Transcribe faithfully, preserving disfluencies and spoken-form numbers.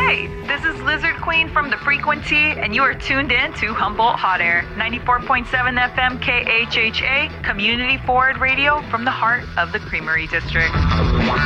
Hey, this is Lizard Queen from The Frequency, and you are tuned in to Humboldt Hot Air, ninety-four point seven F M K H H A, community forward radio from the heart of the Creamery District.